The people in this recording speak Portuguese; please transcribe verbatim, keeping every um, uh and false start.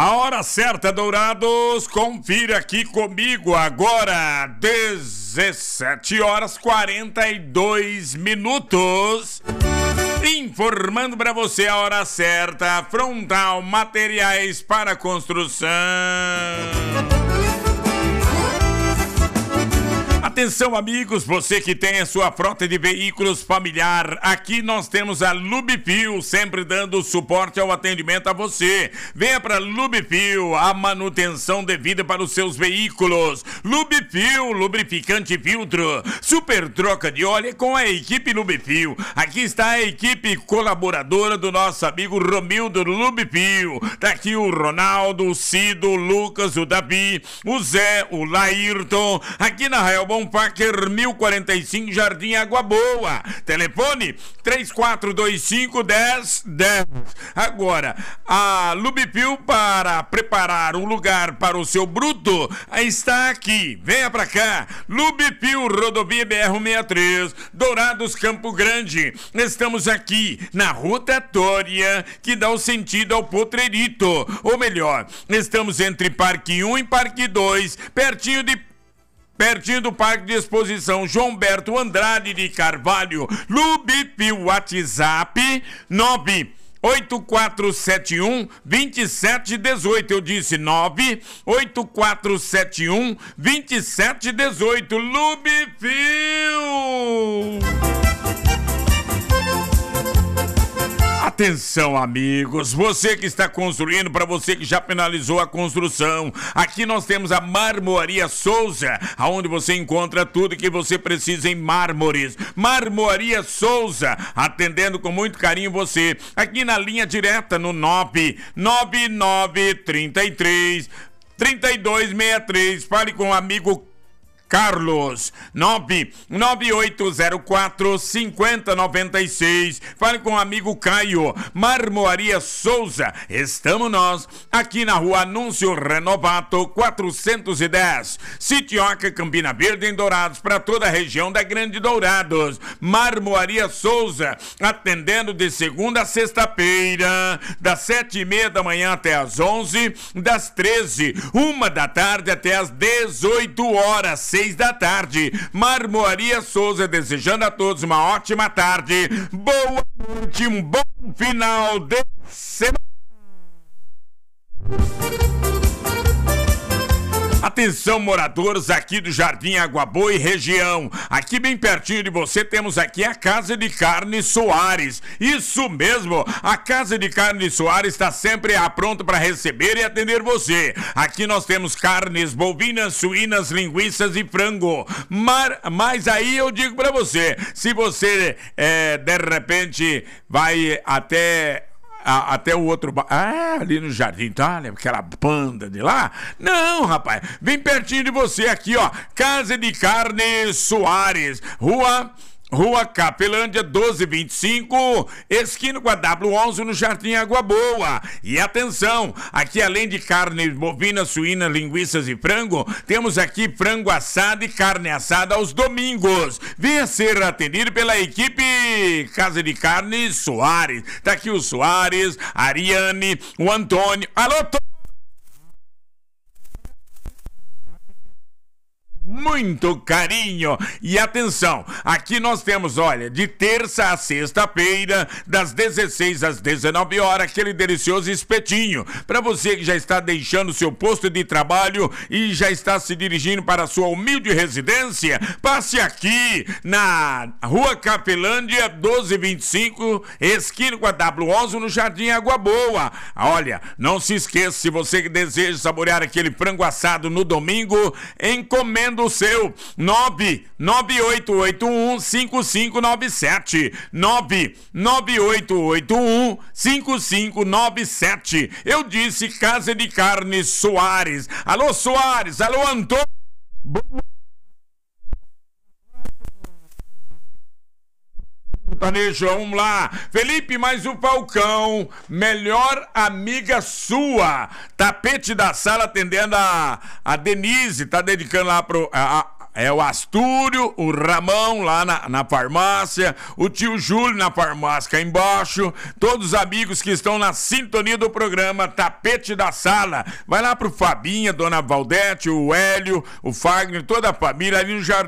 A hora certa, Dourados, confira aqui comigo agora, dezessete horas e quarenta e dois minutos. Informando para você a hora certa, Frontal Materiais para Construção. Atenção, amigos, você que tem a sua frota de veículos familiar, aqui nós temos a Lubifil, sempre dando suporte ao atendimento a você. Venha para Lubifil, a manutenção devida para os seus veículos. Lubifil, lubrificante filtro, super troca de óleo com a equipe Lubifil. Aqui está a equipe colaboradora do nosso amigo Romildo Lubifil. Tá aqui o Ronaldo, o Cido, o Lucas, o Davi, o Zé, o Laírton, aqui na Rael Bom Packer mil e quarenta e cinco, Jardim Água Boa. Telefone três quatro dois cinco, um zero um zero. Agora, a Lubifil, para preparar um lugar para o seu bruto, está aqui. Venha pra cá. Lubifil, rodovia B R cento e sessenta e três, Dourados, Campo Grande. Estamos aqui na rotatória que dá o sentido ao Potrerito. Ou melhor, estamos entre Parque um e Parque dois, pertinho de Pertinho do Parque de Exposição João Berto Andrade de Carvalho. Lubifil, WhatsApp nove oito quatro sete um, dois sete um oito. Eu disse nove oito quatro sete um, dois sete um oito. Lubifil. Atenção, amigos, você que está construindo, para você que já finalizou a construção, aqui nós temos a Marmoaria Souza, aonde você encontra tudo que você precisa em mármores. Marmoaria Souza, atendendo com muito carinho você, aqui na linha direta no nove nove nove três três, três dois seis três. Fale com o amigo Carlos, nove nove oito zero quatro, cinco zero nove seis. Fale com o amigo Caio. Marmoaria Souza, estamos nós aqui na rua Anúncio Renovato quatrocentos e dez, Sitioca, Campina Verde, em Dourados, para toda a região da Grande Dourados. Marmoaria Souza, atendendo de segunda a sexta-feira, das sete e meia da manhã até as onze, das treze, uma da tarde até as dezoito horas, seis da tarde. Marmoaria Souza, desejando a todos uma ótima tarde, boa noite, um bom final de semana. Atenção, moradores aqui do Jardim Água Boa e região. Aqui bem pertinho de você temos aqui a Casa de Carne Soares. Isso mesmo, a Casa de Carne Soares está sempre pronto para receber e atender você. Aqui nós temos carnes bovinas, suínas, linguiças e frango. Mar... Mas aí eu digo para você, se você é, de repente vai até... A, até o outro ba... Ah, ali no Jardim, tá? Aquela banda de lá. Não, rapaz, bem pertinho de você aqui, ó. Casa de Carne Soares, Rua... Rua Capelândia doze vinte e cinco, esquina com a W onze, no Jardim Água Boa. E atenção, aqui além de carne bovina, suína, linguiças e frango, temos aqui frango assado e carne assada aos domingos. Venha ser atendido pela equipe Casa de Carne Soares. Tá aqui o Soares, a Ariane, o Antônio. Alô, to... Muito carinho e atenção, aqui nós temos, olha, de terça a sexta-feira, das dezesseis às dezenove horas, aquele delicioso espetinho. Para você que já está deixando seu posto de trabalho e já está se dirigindo para a sua humilde residência, passe aqui na Rua Capelândia doze vinte e cinco, esquina com a W onze, no Jardim Água Boa. Olha, não se esqueça, se você que deseja saborear aquele frango assado no domingo, encomenda o seu nove nove oito oito um, cinco cinco nove sete, nove nove oito oito um, cinco cinco nove sete. Eu disse Casa de Carne Soares. Alô, Soares, alô, Antônio. Vamos lá, Felipe, mais o Falcão, melhor amiga sua, tapete da sala, atendendo a, a Denise, tá dedicando lá pro a, a, é o Astúrio, o Ramão lá na, na farmácia, o tio Júlio na farmácia cá embaixo, todos os amigos que estão na sintonia do programa Tapete da Sala. Vai lá pro Fabinha, Dona Valdete, o Hélio, o Fagner, toda a família ali no Jardim